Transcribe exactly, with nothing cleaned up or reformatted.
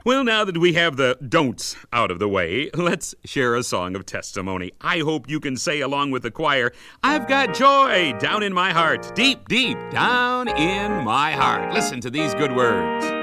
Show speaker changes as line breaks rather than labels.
Well, now that we have the don'ts out of the way, let's share a song of testimony. I hope you can say along with the choir, I've got joy down in my heart, deep, deep down in my heart. Listen to these good words.